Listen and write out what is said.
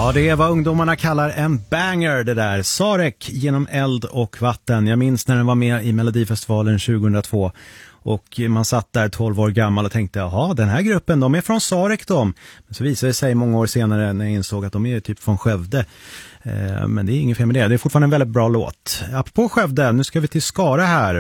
Ja, det är vad ungdomarna kallar en banger det där. Sarek genom eld och vatten. Jag minns när den var med i Melodifestivalen 2002. Och man satt där 12 år gammal och tänkte, jaha, den här gruppen, de är från Sarek de. Men så visade det sig många år senare när jag insåg att de är typ från Skövde. Men det är ingen fel med det. Det är fortfarande en väldigt bra låt. Apropå Skövde, nu ska vi till Skara här.